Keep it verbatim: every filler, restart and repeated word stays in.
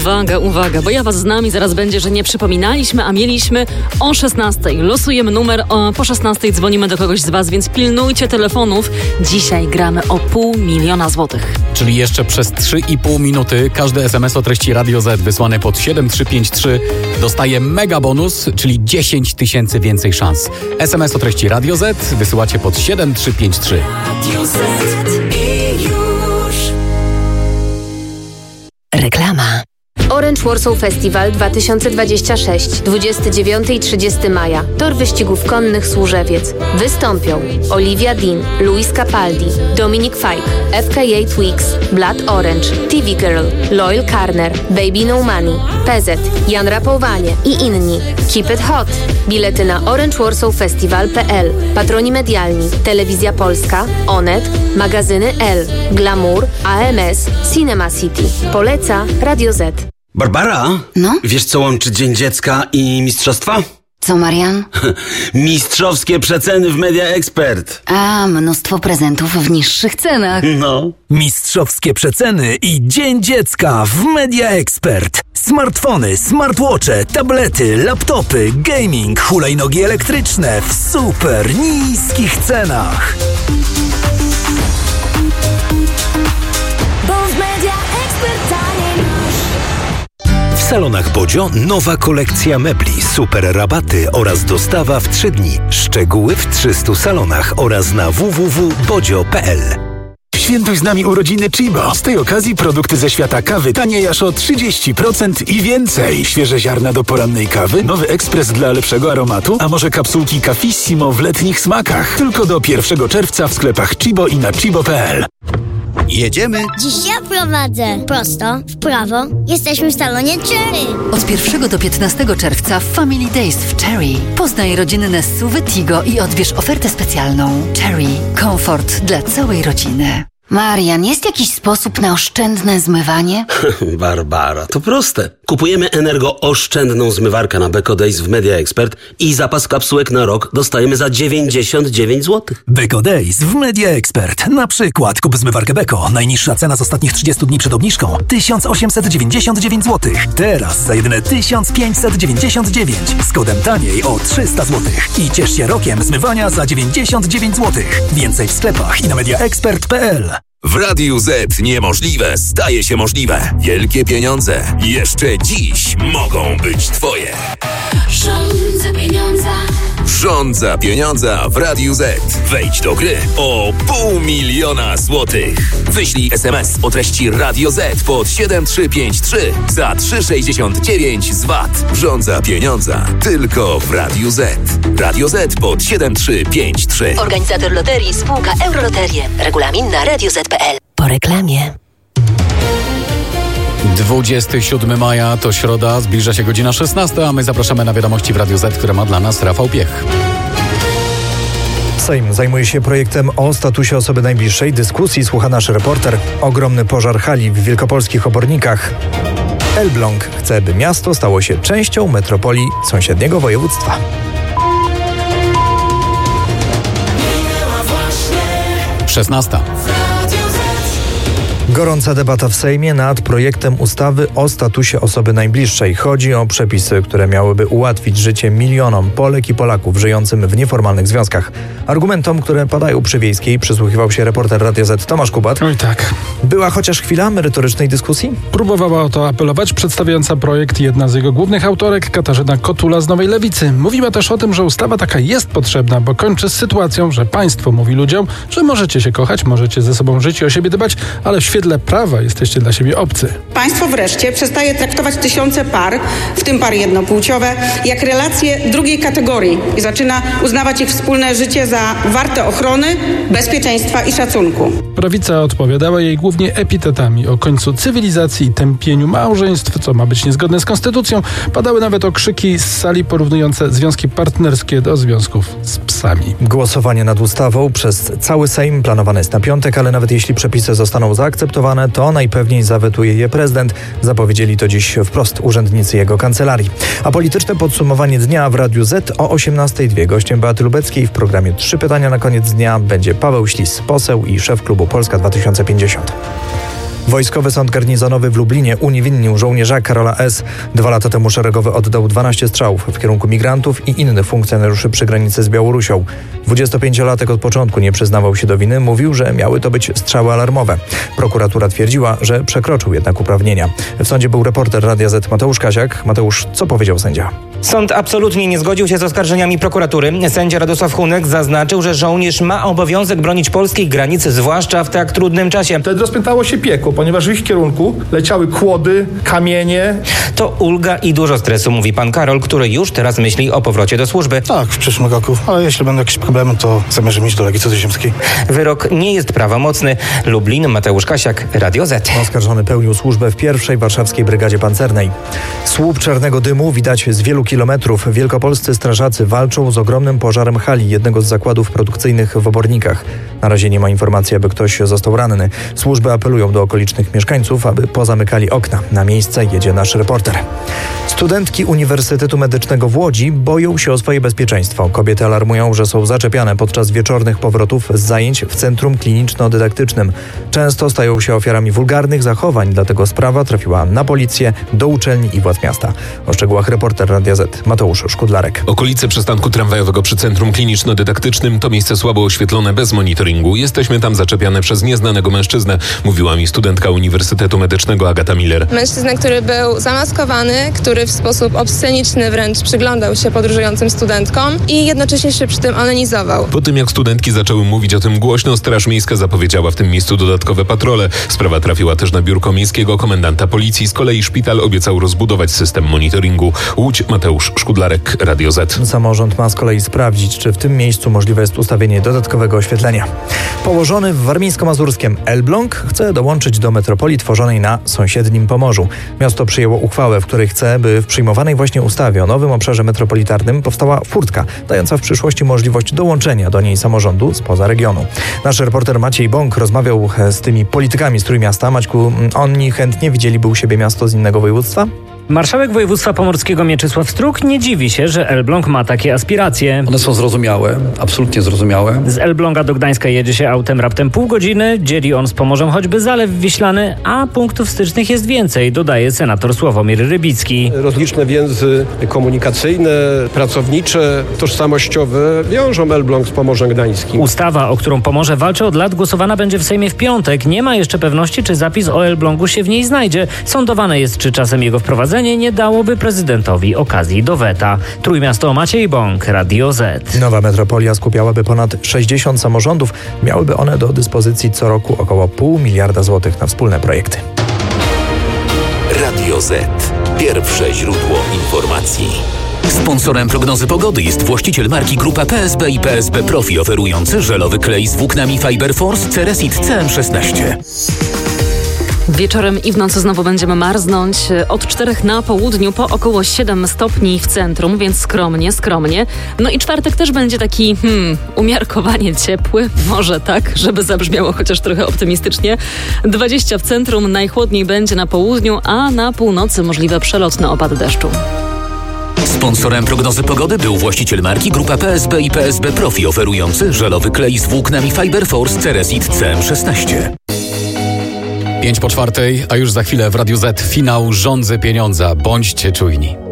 uwaga, uwaga, bo ja was znam i zaraz będzie, że nie przypominaliśmy, a mieliśmy o szesnastej. Losujemy numer, o, po szesnastej dzwonimy do kogoś z was, więc pilnujcie telefonów. Dzisiaj gramy o pół miliona złotych. Czyli jeszcze przez trzy i pół minuty każdy es em es o treści Radio Z wysłany pod siedem trzy pięć trzy dostaje mega bonus, czyli dziesięć tysięcy więcej szans. es em es o treści Radio Z wysyłacie pod siedem trzy pięć trzy. Radio Z i już. Reklama. Orange Warsaw Festival dwa tysiące dwudziesty szósty, dwudziestego dziewiątego i trzydziestego maja. Tor wyścigów konnych Służewiec. Wystąpią Olivia Dean, Luis Capaldi, Dominic Fike, F K A Twigs, Blood Orange, T V Girl, Loyal Carner, Baby No Money, P Z, Jan Rapowanie i inni. Keep it hot! Bilety na orange warsaw festival kropka p l. Patroni medialni: Telewizja Polska, Onet, magazyny L, Glamour, A M S, Cinema City. Poleca Radio Z. Barbara? No? Wiesz, co łączy Dzień Dziecka i mistrzostwa? Co, Marian? Mistrzowskie przeceny w Media Expert. A, mnóstwo prezentów w niższych cenach. No. Mistrzowskie przeceny i Dzień Dziecka w Media Expert. Smartfony, smartwatche, tablety, laptopy, gaming, hulajnogi elektryczne w super niskich cenach. Bo w Media Expert taniej masz. W salonach Bodzio nowa kolekcja mebli, super rabaty oraz dostawa w trzy dni. Szczegóły w trzystu salonach oraz na w w w kropka bodzio kropka p l. Świętuj z nami urodziny Chibo. Z tej okazji produkty ze świata kawy tanieją aż o trzydzieści procent i więcej. Świeże ziarna do porannej kawy, nowy ekspres dla lepszego aromatu, a może kapsułki Cafissimo w letnich smakach. Tylko do pierwszego czerwca w sklepach Chibo i na chibo kropka p l. Jedziemy? Dziś ja prowadzę. Prosto, w prawo. Jesteśmy w salonie Cherry. Od pierwszego do piętnastego czerwca w Family Days w Cherry. Poznaj rodzinne S U V Tigo i odbierz ofertę specjalną. Cherry. Komfort dla całej rodziny. Marian, jest jakiś sposób na oszczędne zmywanie? Barbara, to proste. Kupujemy energooszczędną zmywarkę na Beko Days w Media Expert i zapas kapsułek na rok dostajemy za dziewięćdziesiąt dziewięć złotych. Beko Days w Media Expert. Na przykład kup zmywarkę Beko. Najniższa cena z ostatnich trzydziestu dni przed obniżką tysiąc osiemset dziewięćdziesiąt dziewięć złotych. Teraz za jedyne tysiąc pięćset dziewięćdziesiąt dziewięć. Z kodem taniej o trzysta złotych. I ciesz się rokiem zmywania za dziewięćdziesiąt dziewięć złotych. Więcej w sklepach i na mediaexpert kropka p l. W Radiu Z niemożliwe staje się możliwe. Wielkie pieniądze jeszcze dziś mogą być twoje. Rządza pieniądza. Rządza pieniądza w Radiu Z. Wejdź do gry o pół miliona złotych. Wyślij es em es o treści Radio Z pod siedem trzy pięć trzy za trzy sześćdziesiąt dziewięć z V A T. Rządza pieniądza tylko w Radiu Z. Radio Z pod siedem trzy pięć trzy. Organizator loterii spółka Euroloterie. Regulamin na radio z kropka p l. Po reklamie. dwudziestego siódmego maja to środa, zbliża się godzina szesnasta, a my zapraszamy na wiadomości w Radiu Z, które ma dla nas Rafał Piech. Sejm zajmuje się projektem o statusie osoby najbliższej. Dyskusji słucha nasz reporter. Ogromny pożar hali w wielkopolskich Obornikach. Elbląg chce, by miasto stało się częścią metropolii sąsiedniego województwa. szesnasta. Gorąca debata w Sejmie nad projektem ustawy o statusie osoby najbliższej. Chodzi o przepisy, które miałyby ułatwić życie milionom Polek i Polaków żyjącym w nieformalnych związkach. Argumentom, które padają przy Wiejskiej, przysłuchiwał się reporter Radia Z Tomasz Kubat. Oj tak. Była chociaż chwila merytorycznej dyskusji? Próbowała o to apelować przedstawiająca projekt jedna z jego głównych autorek, Katarzyna Kotula z Nowej Lewicy. Mówiła też o tym, że ustawa taka jest potrzebna, bo kończy z sytuacją, że państwo mówi ludziom, że możecie się kochać, możecie ze sobą żyć i o siebie dbać, ale w świetle prawa jesteście dla siebie obcy. Państwo wreszcie przestaje traktować tysiące par, w tym pary jednopłciowe, jak relacje drugiej kategorii i zaczyna uznawać ich wspólne życie za warte ochrony, bezpieczeństwa i szacunku. Prawica odpowiadała jej głównie epitetami o końcu cywilizacji i tępieniu małżeństw, co ma być niezgodne z konstytucją. Padały nawet okrzyki z sali porównujące związki partnerskie do związków z psami. Głosowanie nad ustawą przez cały Sejm planowane jest na piątek, ale nawet jeśli przepisy zostaną zaakceptowane, to najpewniej zawetuje je prezydent. Zapowiedzieli to dziś wprost urzędnicy jego kancelarii. A polityczne podsumowanie dnia w Radiu Z o osiemnastej dwie. Gościem Beaty Lubeckiej w programie Trzy pytania na koniec dnia będzie Paweł Ślis, poseł i szef klubu Polska dwa tysiące pięćdziesiąt. Wojskowy Sąd Garnizonowy w Lublinie uniewinnił żołnierza Karola S. Dwa lata temu szeregowy oddał dwanaście strzałów w kierunku migrantów i innych funkcjonariuszy przy granicy z Białorusią. dwudziestopięciolatek od początku nie przyznawał się do winy, mówił, że miały to być strzały alarmowe. Prokuratura twierdziła, że przekroczył jednak uprawnienia. W sądzie był reporter Radia Z Mateusz Kasiak. Mateusz, co powiedział sędzia? Sąd absolutnie nie zgodził się z oskarżeniami prokuratury. Sędzia Radosław Hunek zaznaczył, że żołnierz ma obowiązek bronić polskiej granicy, zwłaszcza w tak trudnym czasie. Wtedy rozpętało się piekło, ponieważ w ich kierunku leciały kłody, kamienie. To ulga i dużo stresu, mówi pan Karol, który już teraz myśli o powrocie do służby. Tak, w przyszłym roku, ale jeśli będą jakieś problemy, to zamierzam iść do Legii Cudzoziemskiej. Wyrok nie jest prawomocny. Lublin, Mateusz Kasiak, Radio Z. Oskarżony pełnił służbę w pierwszej warszawskiej Brygadzie Pancernej. Słup czarnego dymu widać z wielu kilometrów. Wielkopolscy strażacy walczą z ogromnym pożarem hali jednego z zakładów produkcyjnych w Obornikach. Na razie nie ma informacji, aby ktoś został ranny. Służby apelują do okolicznych mieszkańców, aby pozamykali okna. Na miejsce jedzie nasz reporter. Studentki Uniwersytetu Medycznego w Łodzi boją się o swoje bezpieczeństwo. Kobiety alarmują, że są zaczepiane podczas wieczornych powrotów z zajęć w centrum kliniczno-dydaktycznym. Często stają się ofiarami wulgarnych zachowań, dlatego sprawa trafiła na policję, do uczelni i władz miasta. O szczegółach reporter Radia Z Mateusz Szkudlarek. Okolice przystanku tramwajowego przy centrum kliniczno-dydaktycznym to miejsce słabo oświetlone, bez monitoringu. Jesteśmy tam zaczepiane przez nieznanego mężczyznę, mówiła mi studentka Uniwersytetu Medycznego Agata Miller. Mężczyzna, który był zamaskowany, który w sposób obsceniczny wręcz przyglądał się podróżującym studentkom i jednocześnie się przy tym onanizował. Po tym jak studentki zaczęły mówić o tym głośno, Straż Miejska zapowiedziała w tym miejscu dodatkowe patrole. Sprawa trafiła też na biurko miejskiego komendanta policji. Z kolei szpital obiecał rozbudować system monitoringu. Łódź, Mateusz Szkudlarek, Radio Z. Samorząd ma z kolei sprawdzić, czy w tym miejscu możliwe jest ustawienie dodatkowego oświetlenia. Położony w warmińsko-mazurskim Elbląg chce dołączyć do metropolii tworzonej na sąsiednim Pomorzu. Miasto przyjęło uchwałę, w której chce, by w przyjmowanej właśnie ustawie o nowym obszarze metropolitarnym powstała furtka, dająca w przyszłości możliwość dołączenia do niej samorządu spoza regionu. Nasz reporter Maciej Bąk rozmawiał z tymi politykami z Trójmiasta. Maćku, oni chętnie widzieliby u siebie miasto z innego województwa? Marszałek województwa pomorskiego Mieczysław Struk nie dziwi się, że Elbląg ma takie aspiracje. One są zrozumiałe, absolutnie zrozumiałe. Z Elbląga do Gdańska jedzie się autem raptem pół godziny, dzieli on z Pomorzem choćby Zalew Wiślany, a punktów stycznych jest więcej, dodaje senator Sławomir Rybicki. Rozliczne więzy komunikacyjne, pracownicze, tożsamościowe wiążą Elbląg z Pomorzem Gdańskim. Ustawa, o którą Pomorze walczy od lat, głosowana będzie w Sejmie w piątek. Nie ma jeszcze pewności, czy zapis o Elblągu się w niej znajdzie. Sądowane jest, czy czasem jego wprowadzenie nie dałoby prezydentowi okazji do weta. Trójmiasto, Maciej Bąk, Radio Z. Nowa metropolia skupiałaby ponad sześćdziesiąt samorządów. Miałyby one do dyspozycji co roku około pół miliarda złotych na wspólne projekty. Radio Z. Pierwsze źródło informacji. Sponsorem prognozy pogody jest właściciel marki Grupa P S B i P S B Profi, oferujący żelowy klej z włóknami Fiber Force Ceresit C M szesnaście. Wieczorem i w nocy znowu będziemy marznąć. Od czterech na południu po około siedem stopni w centrum, więc skromnie, skromnie. No i czwartek też będzie taki, hmm, umiarkowanie ciepły. Może tak, żeby zabrzmiało chociaż trochę optymistycznie. dwadzieścia w centrum, najchłodniej będzie na południu, a na północy możliwe przelotne opady deszczu. Sponsorem prognozy pogody był właściciel marki Grupa P S B i P S B Profi, oferujący żelowy klej z włóknami Fiber Force Ceresit C M szesnaście. Pięć po czwartej, a już za chwilę w Radiu Z finał Rządzy Pieniądza. Bądźcie czujni.